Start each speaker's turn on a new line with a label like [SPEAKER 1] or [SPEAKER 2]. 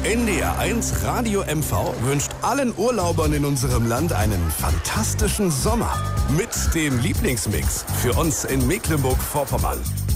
[SPEAKER 1] NDR1 Radio MV wünscht allen Urlaubern in unserem Land einen fantastischen Sommer mit dem Lieblingsmix für uns in Mecklenburg-Vorpommern.